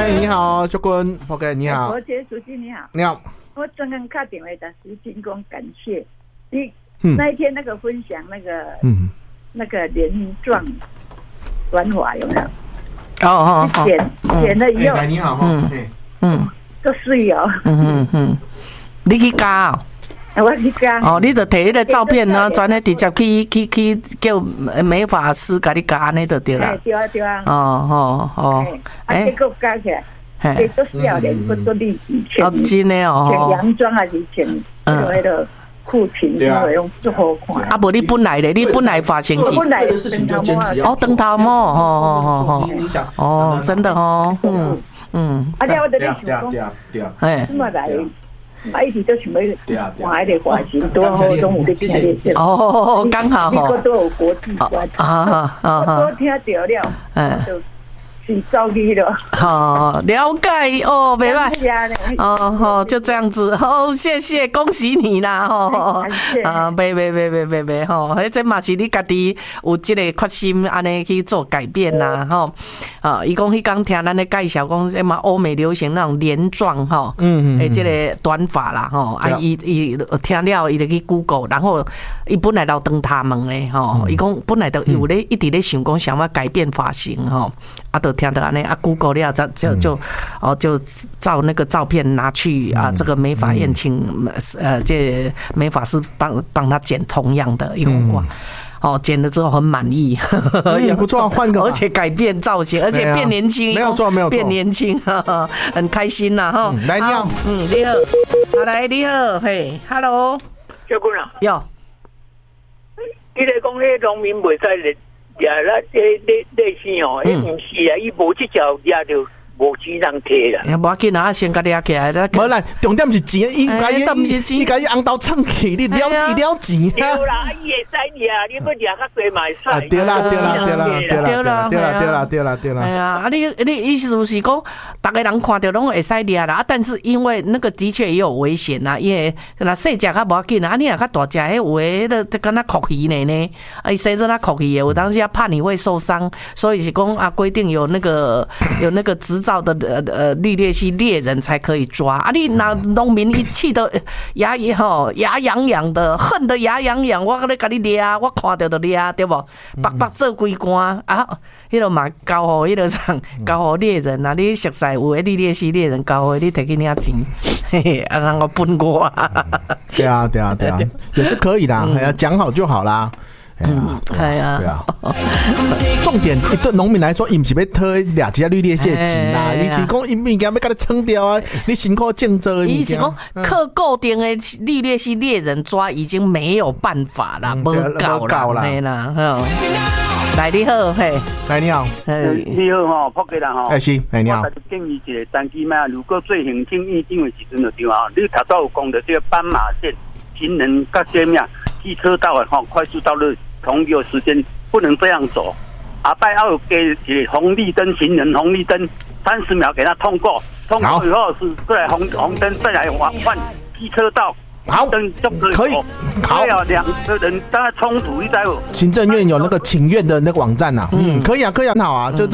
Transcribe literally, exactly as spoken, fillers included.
哎，你好，秋坤 ，OK， 你好。 罗杰主席你好。 你好。 我刚刚打电话打时进宫感谢你、嗯、那一天那个分享那个嗯那个连状短发有没有？ 哦哦哦。剪剪了以后， 哎，你好，嗯嗯， 都水哦。 嗯嗯嗯，你去加哦。 我去加。 哦，你就摕迄个照片呢，转咧直接去去去叫美发师甲你加安尼就对啦。 对啊对啊。 哦哦哦。 啊，结果加起来。哎，都笑脸，不都立体穿， 真的哦， 穿洋装还是穿那个裤裙，那种最好看。 啊，无你本来的，你本来发型是本来的事就坚持哦，灯泡帽，哦哦哦哦，真的哦，嗯嗯。 啊，了我在想讲，哎，怎么来？啊，一直都想要换一个发型，多好，中午的听的。 哦，刚好哈。美国都有国际关系，啊啊啊！我听到了，嗯。是走去了， 好了解哦，没办法，哦哦，就这样子哦，谢谢，恭喜你啦，吼，啊，别别别别别别吼，迄这嘛是你家己有这个决心，安尼去做改变啦，吼，啊，伊讲迄刚听咱咧介绍讲，什么欧美流行那种连状吼，嗯嗯，诶，这个短发啦，吼，啊，伊伊听了伊就去 Google， 然后伊本来老长头毛诶，吼，伊讲本来都有咧一直咧想讲想要改变发型，吼，啊，都。听到安尼啊 ，Google 了就就就哦，就照那个照片拿去啊，这个美发院请呃，这美发师帮帮他剪同样的一个哇。哦，剪了之后很满意， 也不错，换个， 而且改变造型，而且变年轻， 没有错，没有错， 变年轻，很开心呐哈。 来，你好， 嗯，你好，好来，你好，嘿 ，Hello， 小姑娘， 哟， 你来讲迄农民袂使掠咱这类类似哦，伊唔是啊，伊无这条掠着无钱人摕啦。 无要紧啊，先甲掠起来。 无啦，重点是钱，伊甲伊伊甲伊红豆蹭起，你了伊了钱。 对啦，伊会使掠，你要掠较多嘛会使。 啊，对啦，对啦，对啦，对啦，对啦，对啦，对啦，对啦，对啦。 哎呀，啊，你你意思就是讲，大家人看到拢会使掠啦，啊，但是因为那个的确也有危险呐，因为那细只较无要紧啊，你若较大只，迄有诶，那这跟那壳鱼呢呢，啊，伊生成那壳鱼诶，有当时怕你会受伤，所以是讲啊，规定有那个有那个执照的呃呃绿鬣蜥猎人才可以抓啊！你那农民一气得牙也吼牙痒痒的，恨得牙痒痒，我咧甲你掠，我看到就掠，对不？白白做规竿啊！迄个嘛交互迄个上交互猎人啊！你熟悉有诶绿鬣蜥猎人交互你摕去领钱，嘿嘿，啊，让我分我。 对啊，对啊，对啊，也是可以的，哎呀，讲好就好啦。 嗯，哎呀， 对啊。重点对农民来说，伊唔是要讨俩只绿鬣蜥的钱啦，伊是讲伊物件要甲你撑掉啊，你辛苦竞争的物件。 伊是讲靠固定的绿鬣蜥猎人抓已经没有办法啦，无够啦，嘿啦，来你好，嘿， 来你好， 你好吼，福建人吼， 哎是，来你好。 我建议一个单机嘛，如果做行政院长的时阵就对啊，你头早有讲到这个斑马线、行人甲这样汽车道的吼，快速道路同一个时间不能这样走。阿拜要给一个红绿灯，行人红绿灯三十秒给他通过，通过以后是再来红红灯，再来换换机车道。 好，可以，好， 两个人大概冲突一在。 行政院有那个请愿的那个网站呐，嗯，可以啊，可以啊，很好啊，就。